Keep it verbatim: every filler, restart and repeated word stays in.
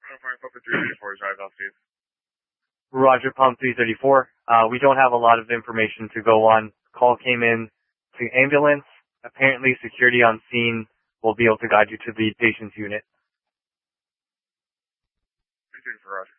Pump three thirty-four is arrived, Steve. Roger, Pump three thirty-four. Uh, we don't have a lot of information to go on. Call came in to ambulance. Apparently, security on scene will be able to guide you to the patient's unit. three thirty-four, Roger.